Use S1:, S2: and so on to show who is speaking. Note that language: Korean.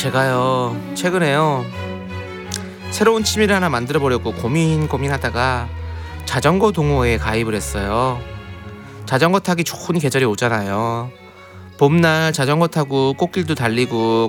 S1: 제가요 최근에요 새로운 취미를 하나 만들어 보려고 고민하다가 자전거 동호회에 가입을 했어요. 자전거 타기 좋은 계절이 오잖아요. 봄날 자전거 타고 꽃길도 달리고